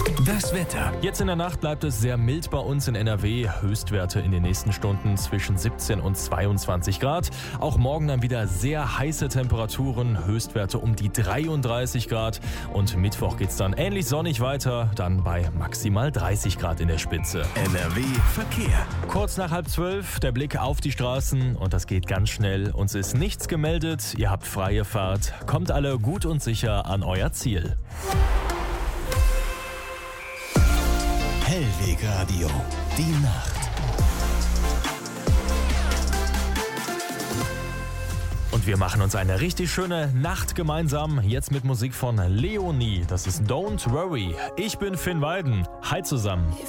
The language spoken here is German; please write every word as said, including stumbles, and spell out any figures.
Das Wetter. Jetzt in der Nacht bleibt es sehr mild bei uns in N R W. Höchstwerte in den nächsten Stunden zwischen siebzehn und zweiundzwanzig Grad. Auch morgen dann wieder sehr heiße Temperaturen. Höchstwerte um die dreiunddreißig Grad. Und Mittwoch geht's dann ähnlich sonnig weiter. Dann bei maximal dreißig Grad in der Spitze. N R W Verkehr. Kurz nach halb zwölf der Blick auf die Straßen. Und das geht ganz schnell. Uns ist nichts gemeldet. Ihr habt freie Fahrt. Kommt alle gut und sicher an euer Ziel. Hellwegradio. Die Nacht. Und wir machen uns eine richtig schöne Nacht gemeinsam. Jetzt mit Musik von Leonie. Das ist Don't Worry. Ich bin Finn Weiden. Hi zusammen.